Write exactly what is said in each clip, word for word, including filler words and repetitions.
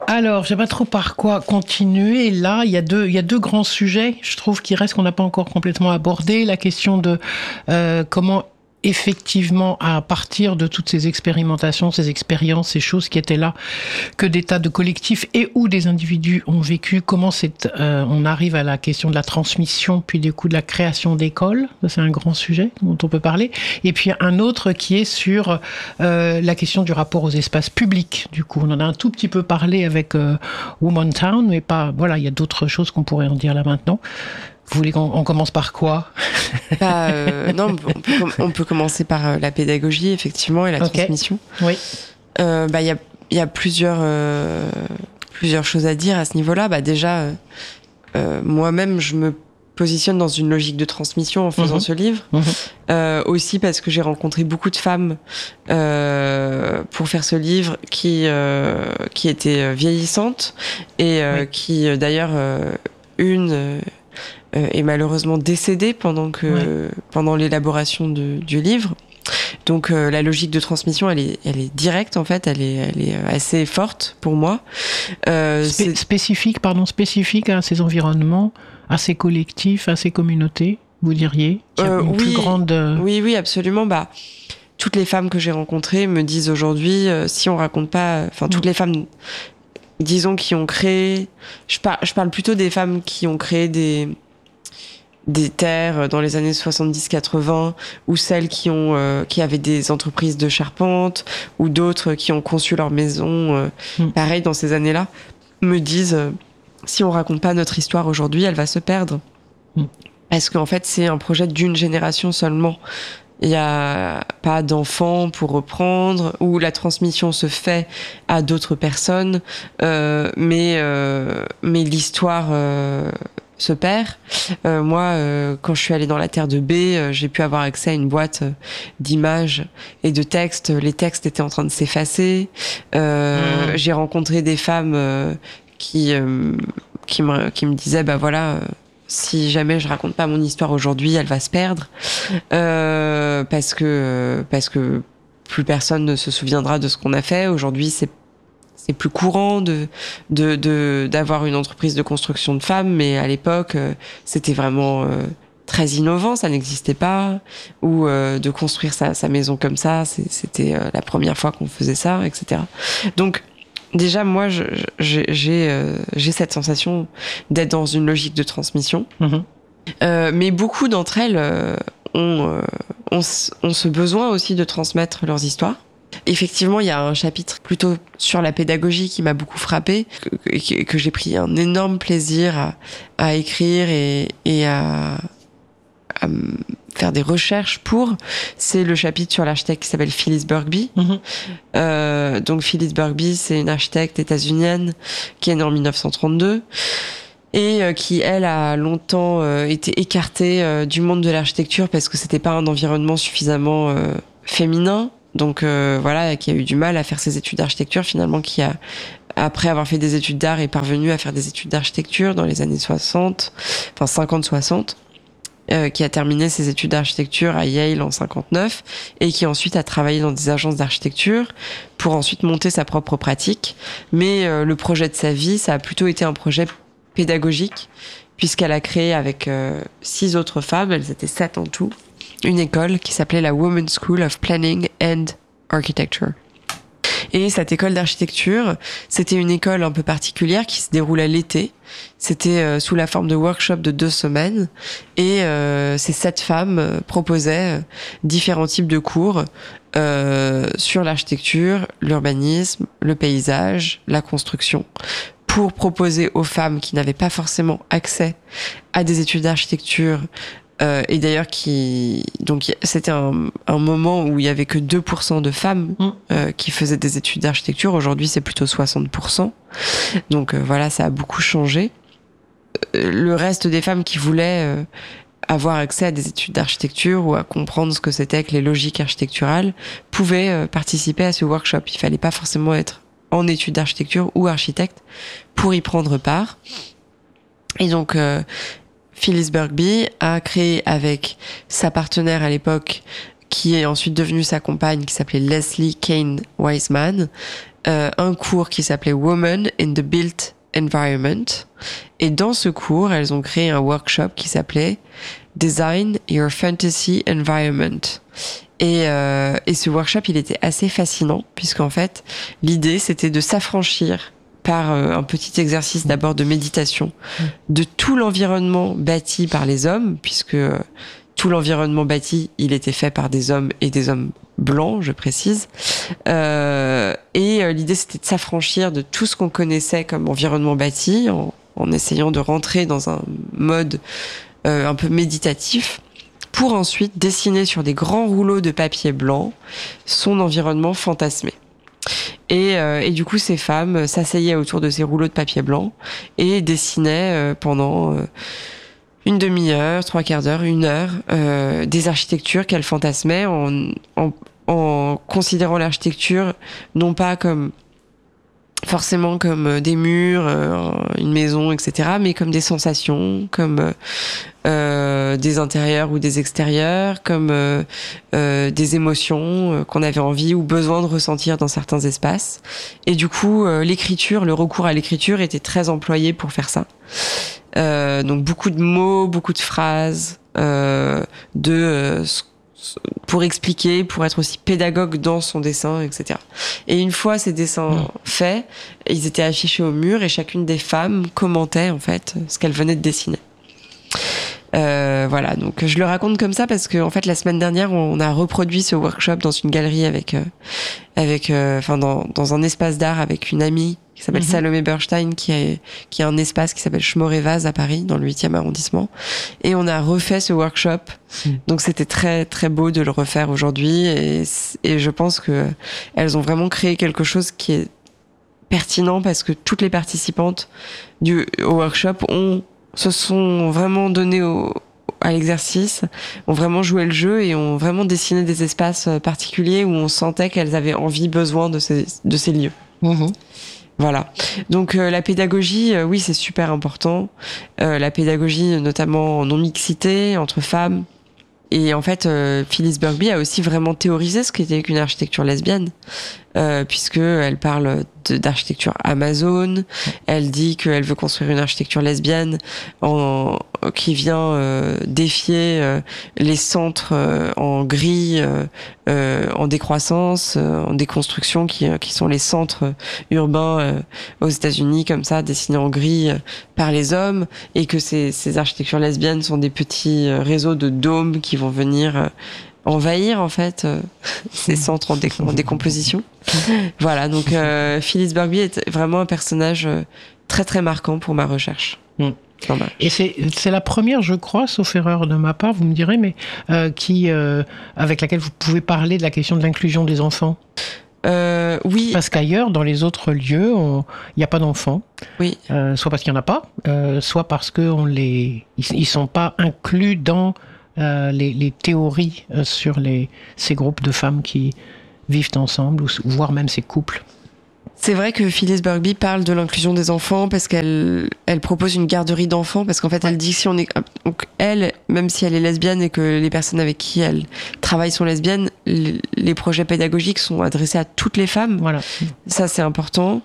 Alors, je ne sais pas trop par quoi continuer. Là, il y a deux, il y a deux grands sujets, je trouve, qui restent, qu'on n'a pas encore complètement abordé. La question de euh, comment effectivement, à partir de toutes ces expérimentations, ces expériences, ces choses qui étaient là, que des tas de collectifs et ou des individus ont vécu, comment c'est, euh, on arrive à la question de la transmission, puis du coup de la création d'écoles. Ça, c'est un grand sujet dont on peut parler. Et puis un autre qui est sur euh, la question du rapport aux espaces publics. Du coup, on en a un tout petit peu parlé avec euh, Woman Town, mais pas. Voilà, il y a d'autres choses qu'on pourrait en dire là maintenant. Vous voulez qu'on on commence par quoi? Bah, euh, non, on peut, on peut commencer par euh, la pédagogie, effectivement, et la okay. transmission. Oui. Euh, bah, il y a, y a plusieurs, euh, plusieurs choses à dire à ce niveau-là. Bah, déjà, euh, euh, moi-même, je me positionne dans une logique de transmission en faisant mmh. ce livre. Mmh. Euh, aussi parce que j'ai rencontré beaucoup de femmes euh, pour faire ce livre qui, euh, qui étaient vieillissantes et euh, oui. qui, d'ailleurs, euh, une... Euh, est malheureusement décédée pendant que ouais. pendant l'élaboration de, du livre. Donc euh, la logique de transmission, elle est elle est directe en fait, elle est elle est assez forte pour moi. Euh, Spé- spécifique, pardon, spécifique à ces environnements, à ces collectifs, à ces communautés, vous diriez qu'il y a une euh, oui, plus grande. Oui, oui, absolument. Bah, toutes les femmes que j'ai rencontrées me disent aujourd'hui, euh, si on raconte pas, enfin toutes mmh. les femmes, disons, qui ont créé, je parle je parle plutôt des femmes qui ont créé des des terres dans les années soixante-dix quatre-vingts, ou celles qui ont euh, qui avaient des entreprises de charpente, ou d'autres qui ont conçu leur maison euh, mm. pareil dans ces années-là, me disent euh, si on raconte pas notre histoire aujourd'hui, elle va se perdre. Mm. Parce qu'en fait, c'est un projet d'une génération seulement. Il y a pas d'enfants pour reprendre, ou la transmission se fait à d'autres personnes, euh, mais euh, mais l'histoire euh, se perd. Euh, moi, euh, quand je suis allée dans la terre de B, euh, j'ai pu avoir accès à une boîte euh, d'images et de textes. Les textes étaient en train de s'effacer. Euh, mmh. J'ai rencontré des femmes euh, qui euh, qui me qui me disaient bah voilà. Euh, si jamais je raconte pas mon histoire aujourd'hui, elle va se perdre euh, parce que parce que plus personne ne se souviendra de ce qu'on a fait. Aujourd'hui, c'est c'est plus courant de de de d'avoir une entreprise de construction de femmes, mais à l'époque, euh, c'était vraiment euh, très innovant, ça n'existait pas. Ou euh, de construire sa sa maison comme ça, c'est, c'était euh, la première fois qu'on faisait ça, et cetera. Donc déjà, moi, je, j'ai, j'ai, euh, j'ai cette sensation d'être dans une logique de transmission. Mmh. Euh, mais beaucoup d'entre elles euh, ont, euh, ont, ont ce besoin aussi de transmettre leurs histoires. Effectivement, il y a un chapitre plutôt sur la pédagogie qui m'a beaucoup frappée, que, que, que j'ai pris un énorme plaisir à, à écrire et, et à, à faire des recherches pour. C'est le chapitre sur l'architecte qui s'appelle Phyllis Bergby. Mmh. Euh, donc Phyllis Bergby, c'est une architecte états-unienne qui est née en dix-neuf cent trente-deux et euh, qui, elle, a longtemps euh, été écartée euh, du monde de l'architecture parce que c'était pas un environnement suffisamment euh, féminin. Donc euh, voilà, qui a eu du mal à faire ses études d'architecture, finalement, qui a, après avoir fait des études d'art, est parvenue à faire des études d'architecture dans les années soixante, enfin cinquante soixante. Euh, qui a terminé ses études d'architecture à Yale en cinquante-neuf et qui ensuite a travaillé dans des agences d'architecture pour ensuite monter sa propre pratique. Mais euh, le projet de sa vie, ça a plutôt été un projet pédagogique puisqu'elle a créé avec euh, six autres femmes, elles étaient sept en tout, une école qui s'appelait la Women's School of Planning and Architecture. Et cette école d'architecture, c'était une école un peu particulière qui se déroulait l'été. C'était euh, sous la forme de workshop de deux semaines. Et euh, ces sept femmes euh, proposaient euh, différents types de cours euh, sur l'architecture, l'urbanisme, le paysage, la construction, pour proposer aux femmes qui n'avaient pas forcément accès à des études d'architecture. Euh, et d'ailleurs, qui donc c'était un, un moment où il y avait que deux pour cent de femmes euh, qui faisaient des études d'architecture. Aujourd'hui, c'est plutôt soixante pour cent. Donc euh, voilà, ça a beaucoup changé. Euh, le reste des femmes qui voulaient euh, avoir accès à des études d'architecture ou à comprendre ce que c'était que les logiques architecturales pouvaient euh, participer à ce workshop. Il fallait pas forcément être en études d'architecture ou architecte pour y prendre part. Et donc euh, Phyllis Bergby a créé avec sa partenaire à l'époque, qui est ensuite devenue sa compagne, qui s'appelait Leslie Kane Wiseman, euh, un cours qui s'appelait Women in the Built Environment. Et dans ce cours, elles ont créé un workshop qui s'appelait Design Your Fantasy Environment. Et, euh, et ce workshop, il était assez fascinant, puisqu'en fait, l'idée, c'était de s'affranchir par euh, un petit exercice d'abord de méditation, de tout l'environnement bâti par les hommes, puisque euh, tout l'environnement bâti, il était fait par des hommes et des hommes blancs, je précise. Euh, et euh, l'idée, c'était de s'affranchir de tout ce qu'on connaissait comme environnement bâti, en, en essayant de rentrer dans un mode euh, un peu méditatif, pour ensuite dessiner sur des grands rouleaux de papier blanc son environnement fantasmé. Et, euh, et du coup, ces femmes s'asseyaient autour de ces rouleaux de papier blanc et dessinaient euh, pendant euh, une demi-heure, trois quarts d'heure, une heure, euh, des architectures qu'elles fantasmaient en, en, en considérant l'architecture non pas comme forcément comme des murs, euh, une maison, et cetera, mais comme des sensations, comme euh, des intérieurs ou des extérieurs, comme euh, euh, des émotions euh, qu'on avait envie ou besoin de ressentir dans certains espaces. Et du coup, euh, l'écriture, le recours à l'écriture était très employé pour faire ça. Euh, donc beaucoup de mots, beaucoup de phrases, euh, de euh, pour expliquer, pour être aussi pédagogue dans son dessin, et cetera. Et une fois ces dessins mmh. faits, ils étaient affichés au mur et chacune des femmes commentait en fait ce qu'elle venait de dessiner. Euh, voilà, donc je le raconte comme ça parce que en fait la semaine dernière on a reproduit ce workshop dans une galerie avec, euh, avec, euh, enfin dans dans un espace d'art avec une amie qui s'appelle mmh. Salomé Bernstein, qui a qui a un espace qui s'appelle Schmorevaz à Paris dans le huitième arrondissement, et on a refait ce workshop. Mmh. Donc c'était très très beau de le refaire aujourd'hui et et je pense que elles ont vraiment créé quelque chose qui est pertinent parce que toutes les participantes du au workshop ont se sont vraiment donnés au, à l'exercice, ont vraiment joué le jeu et ont vraiment dessiné des espaces particuliers où on sentait qu'elles avaient envie, besoin de ces, de ces lieux. Mmh. Voilà. Donc euh, la pédagogie, euh, oui, c'est super important. Euh, la pédagogie, notamment en non-mixité, entre femmes. Et en fait, euh, Phyllis Bergby a aussi vraiment théorisé ce qu'était qu'une architecture lesbienne, euh, puisque elle parle de, d'architecture Amazon. Elle dit qu'elle veut construire une architecture lesbienne en, qui vient euh, défier euh, les centres euh, en gris, euh, euh, en décroissance, euh, en déconstruction, qui, qui sont les centres urbains euh, aux États-Unis, comme ça, dessinés en gris euh, par les hommes, et que ces, ces architectures lesbiennes sont des petits euh, réseaux de dômes qui vont venir euh, envahir en fait euh, ces centres en, dé- en décomposition. Voilà, donc euh, Phyllis Bergby est vraiment un personnage euh, très très marquant pour ma recherche. Mm. Et c'est, c'est la première, je crois, sauf erreur de ma part, vous me direz, mais euh, qui, euh, avec laquelle vous pouvez parler de la question de l'inclusion des enfants. Euh, oui. Parce qu'ailleurs, dans les autres lieux, il n'y a pas d'enfants. Oui. Euh, soit parce qu'il n'y en a pas, euh, soit parce qu'ils ne sont pas inclus dans euh, les, les théories euh, sur les, ces groupes de femmes qui vivent ensemble, ou, voire même ces couples. C'est vrai que Phyllis Bergby parle de l'inclusion des enfants parce qu'elle elle propose une garderie d'enfants, parce qu'en fait elle dit si on est donc elle, même si elle est lesbienne et que les personnes avec qui elle travaille sont lesbiennes, les projets pédagogiques sont adressés à toutes les femmes. Voilà. Ça c'est important.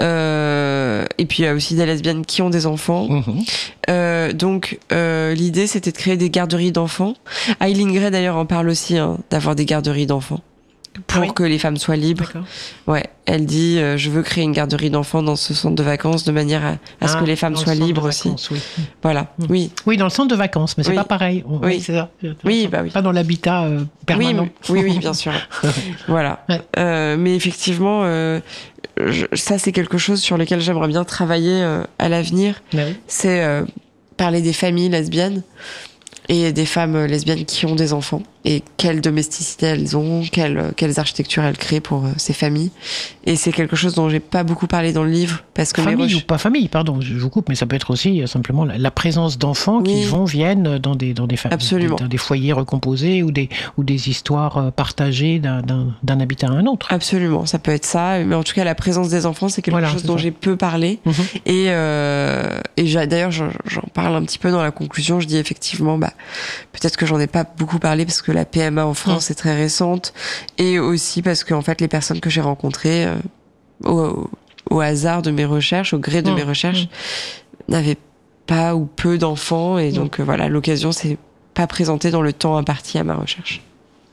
Euh, et puis il y a aussi des lesbiennes qui ont des enfants. Mmh. Euh, donc euh, l'idée c'était de créer des garderies d'enfants. Aileen Gray d'ailleurs en parle aussi, hein, d'avoir des garderies d'enfants. Pour oui. que les femmes soient libres. D'accord. Ouais, elle dit euh, je veux créer une garderie d'enfants dans ce centre de vacances de manière à, à ah, ce que les femmes soient libres aussi. Vacances, oui. Voilà. Mmh. Oui. Oui, dans le centre de vacances, mais c'est oui. pas pareil. On, oui, c'est ça. Oui, bah oui. Pas dans l'habitat euh, permanent. Oui, oui, oui, bien sûr. Voilà. Ouais. Euh, mais effectivement, euh, je, ça c'est quelque chose sur lequel j'aimerais bien travailler euh, à l'avenir. Oui. C'est euh, parler des familles lesbiennes. Et des femmes lesbiennes qui ont des enfants, et quelle domesticité elles ont, quelles, quelles architectures elles créent pour euh, ces familles. Et c'est quelque chose dont j'ai pas beaucoup parlé dans le livre, parce que famille mes ou pas famille, pardon, je vous coupe, mais ça peut être aussi euh, simplement la, la présence d'enfants oui. qui vont viennent dans des dans des familles, absolument, dans des foyers recomposés ou des ou des histoires partagées d'un d'un, d'un habitat à un autre. Absolument, ça peut être ça, mais en tout cas la présence des enfants c'est quelque voilà, chose c'est dont ça. J'ai peu parlé. Mm-hmm. Et euh, et j'ai, d'ailleurs j'en, j'en parle un petit peu dans la conclusion. Je dis effectivement bah peut-être que j'en ai pas beaucoup parlé parce que la P M A en France mmh. est très récente, et aussi parce que en fait les personnes que j'ai rencontrées euh, au, au hasard de mes recherches, au gré de mmh. mes recherches, mmh. n'avait pas ou peu d'enfants. Et donc, mmh. euh, voilà, l'occasion s'est pas présentée dans le temps imparti à ma recherche.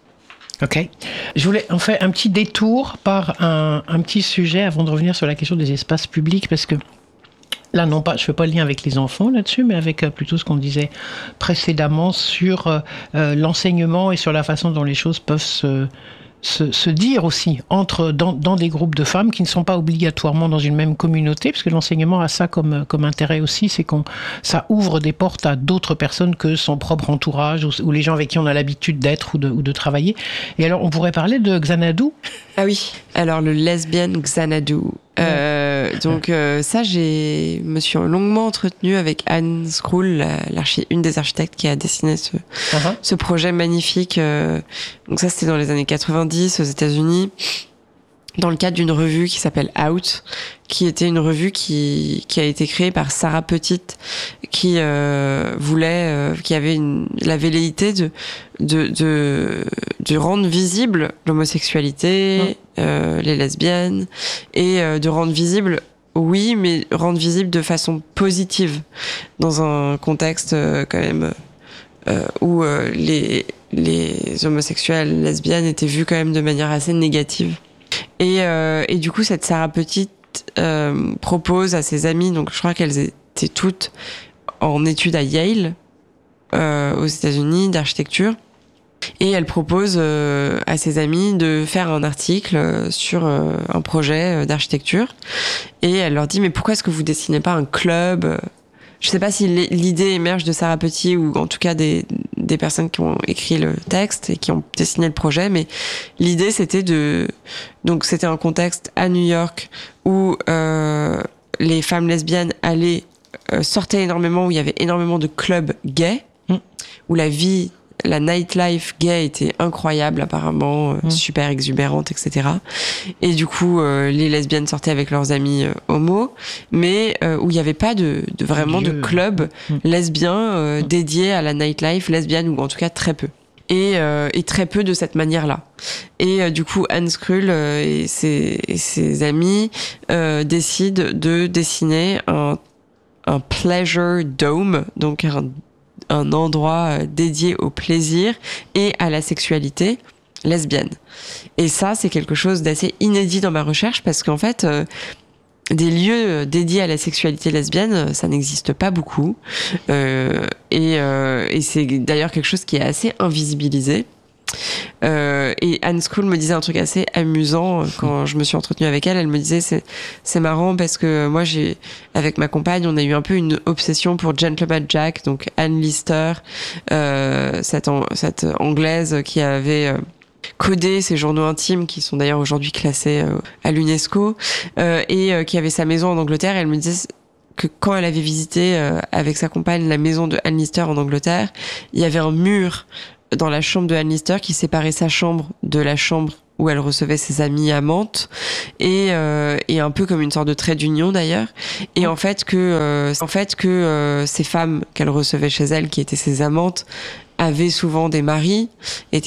Ok. Je voulais en fait un petit détour par un, un petit sujet avant de revenir sur la question des espaces publics, parce que là, non pas, je ne fais pas le lien avec les enfants là-dessus, mais avec euh, plutôt ce qu'on disait précédemment sur euh, euh, l'enseignement et sur la façon dont les choses peuvent se, se, se dire aussi entre, dans, dans des groupes de femmes qui ne sont pas obligatoirement dans une même communauté, parce que l'enseignement a ça comme, comme intérêt aussi, c'est qu'on ça ouvre des portes à d'autres personnes que son propre entourage ou, ou les gens avec qui on a l'habitude d'être ou de, ou de travailler. Et alors, on pourrait parler de Xanadu. Ah oui, alors le lesbian Xanadu. Euh, donc euh, ça, j'ai me suis longuement entretenue avec Anne Skrull, une des architectes qui a dessiné ce, uh-huh. ce projet magnifique. Euh, donc ça, c'était dans les années quatre-vingt-dix aux États-Unis, dans le cadre d'une revue qui s'appelle Out, qui était une revue qui qui a été créée par Sarah Petite, qui euh, voulait, euh, qui avait une, la velléité de de de de rendre visible l'homosexualité, mmh. euh, les lesbiennes, et euh, de rendre visible, oui, mais rendre visible de façon positive, dans un contexte euh, quand même euh, où euh, les les homosexuels, lesbiennes étaient vus quand même de manière assez négative. Et, euh, et du coup, cette Sarah Petite euh, propose à ses amies, donc je crois qu'elles étaient toutes en études à Yale, euh, aux États-Unis, d'architecture, et elle propose euh, à ses amies de faire un article sur euh, un projet d'architecture, et elle leur dit: mais pourquoi est-ce que vous dessinez pas un club? Je sais pas si l'idée émerge de Sarah Petit ou en tout cas des, des personnes qui ont écrit le texte et qui ont dessiné le projet, mais l'idée c'était de... Donc c'était un contexte à New York où euh, les femmes lesbiennes allaient, euh, sortaient énormément, où il y avait énormément de clubs gays, mmh. où la vie... La nightlife gay était incroyable apparemment, euh, mmh. super exubérante, et cetera. Et du coup, euh, les lesbiennes sortaient avec leurs amis euh, homos, mais euh, où il n'y avait pas de, de vraiment Dieu. de club mmh. lesbien euh, mmh. dédié à la nightlife lesbienne, ou en tout cas très peu. Et, euh, et très peu de cette manière-là. Et euh, du coup, Anne Skrull euh, et, ses, et ses amis euh, décident de dessiner un, un pleasure dome, donc un un endroit dédié au plaisir et à la sexualité lesbienne. Et ça, c'est quelque chose d'assez inédit dans ma recherche, parce qu'en fait, euh, des lieux dédiés à la sexualité lesbienne, ça n'existe pas beaucoup. Euh, et, euh, et c'est d'ailleurs quelque chose qui est assez invisibilisé. Euh, et Anne Skrull me disait un truc assez amusant quand je me suis entretenue avec elle. Elle me disait c'est c'est marrant parce que moi j'ai avec ma compagne on a eu un peu une obsession pour Gentleman Jack, donc Anne Lister, euh, cette an- cette anglaise qui avait euh, codé ces journaux intimes qui sont d'ailleurs aujourd'hui classés euh, à l'UNESCO, euh, et euh, qui avait sa maison en Angleterre. Et elle me disait que quand elle avait visité euh, avec sa compagne la maison de Anne Lister en Angleterre, il y avait un mur dans la chambre de Anne Lister qui séparait sa chambre de la chambre où elle recevait ses amies amantes, et euh, et un peu comme une sorte de trait d'union d'ailleurs. Et en fait que euh, en fait que euh, ces femmes qu'elle recevait chez elle, qui étaient ses amantes, avaient souvent des maris, étaient